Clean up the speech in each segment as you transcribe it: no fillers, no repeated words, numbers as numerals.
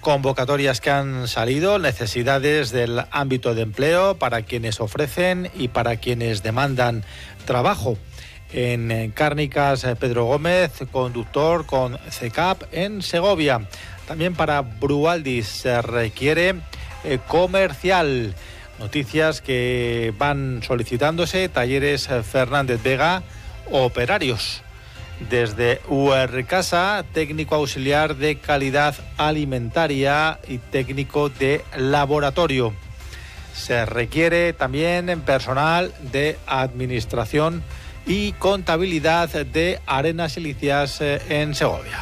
convocatorias que han salido, necesidades del ámbito de empleo para quienes ofrecen y para quienes demandan trabajo. En Cárnicas, Pedro Gómez, conductor con CECAP en Segovia. También para Brualdis se requiere comercial. Noticias que van solicitándose talleres Fernández Vega, operarios. Desde URCasa, técnico auxiliar de calidad alimentaria y técnico de laboratorio. Se requiere también personal de administración y contabilidad de Arenas Silicias en Segovia.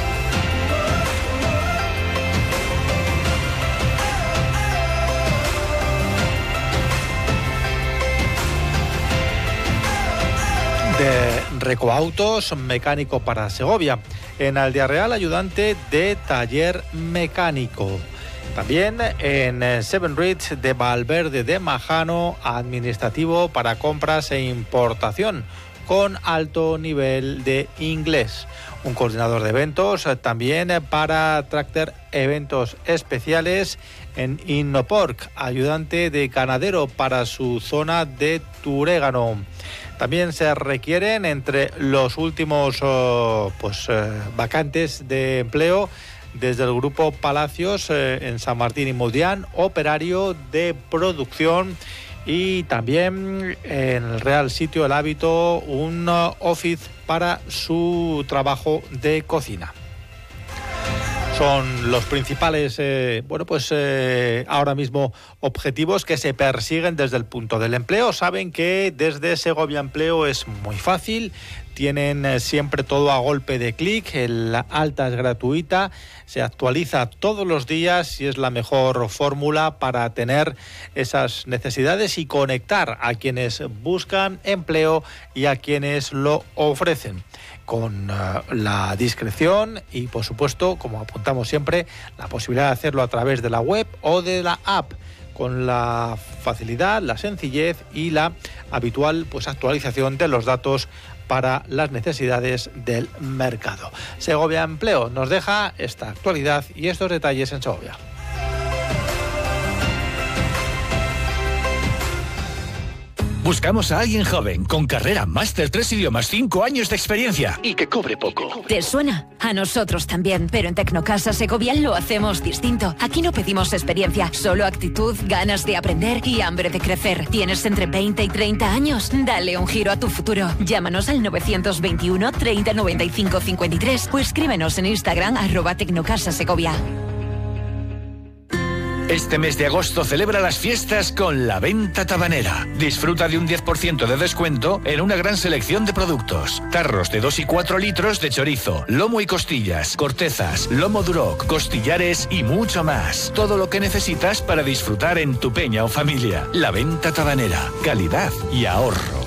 De Recoautos, mecánico para Segovia. En Aldea Real, ayudante de taller mecánico. También en Seven Ridge de Valverde de Majano, administrativo para compras e importación con alto nivel de inglés. Un coordinador de eventos también para Tractor Eventos Especiales en Innoporc, ayudante de ganadero para su zona de Turégano. También se requieren entre los últimos vacantes de empleo desde el Grupo Palacios en San Martín y Mudián, operario de producción, y también en el Real Sitio El Hábito un office para su trabajo de cocina. Son los principales, ahora mismo objetivos que se persiguen desde el punto del empleo. Saben que desde Segovia Empleo es muy fácil, tienen siempre todo a golpe de clic, la alta es gratuita, se actualiza todos los días y es la mejor fórmula para tener esas necesidades y conectar a quienes buscan empleo y a quienes lo ofrecen. Con la discreción y, por supuesto, como apuntamos siempre, la posibilidad de hacerlo a través de la web o de la app, con la facilidad, la sencillez y la habitual actualización de los datos para las necesidades del mercado. Segovia Empleo nos deja esta actualidad y estos detalles en Segovia. Buscamos a alguien joven, con carrera, máster, 3 idiomas, 5 años de experiencia y que cobre poco. ¿Te suena? A nosotros también, pero en Tecnocasa Segovia lo hacemos distinto. Aquí no pedimos experiencia, solo actitud, ganas de aprender y hambre de crecer. ¿Tienes entre 20 y 30 años? Dale un giro a tu futuro. Llámanos al 921 30 95 53 o escríbenos en Instagram @Tecnocasa Segovia. Este mes de agosto celebra las fiestas con La Venta Tabanera. Disfruta de un 10% de descuento en una gran selección de productos. Tarros de 2 y 4 litros de chorizo, lomo y costillas, cortezas, lomo duroc, costillares y mucho más. Todo lo que necesitas para disfrutar en tu peña o familia. La Venta Tabanera. Calidad y ahorro.